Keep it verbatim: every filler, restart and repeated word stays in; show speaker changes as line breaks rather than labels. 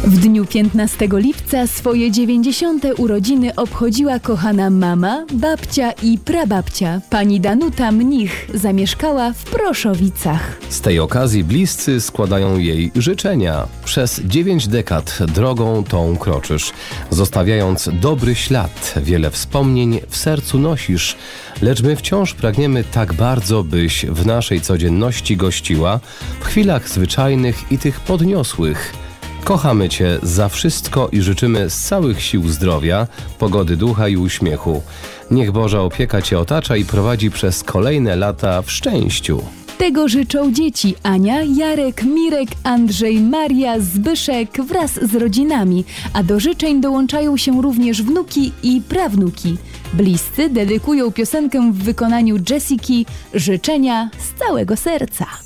W dniu piętnastego lipca swoje dziewięćdziesiąte urodziny obchodziła kochana mama, babcia i prababcia. Pani Danuta Mnich zamieszkała w Proszowicach.
Z tej okazji bliscy składają jej życzenia. Przez dziewięć dekad drogą tą kroczysz, zostawiając dobry ślad. Wiele wspomnień w sercu nosisz, lecz my wciąż pragniemy tak bardzo, byś w naszej codzienności gościła, w chwilach zwyczajnych i tych podniosłych. Kochamy Cię za wszystko i życzymy z całych sił zdrowia, pogody ducha i uśmiechu. Niech Boża opieka Cię otacza i prowadzi przez kolejne lata w szczęściu.
Tego życzą dzieci Ania, Jarek, Mirek, Andrzej, Maria, Zbyszek wraz z rodzinami, a do życzeń dołączają się również wnuki i prawnuki. Bliscy dedykują piosenkę w wykonaniu Jessiki „Życzenia z całego serca”.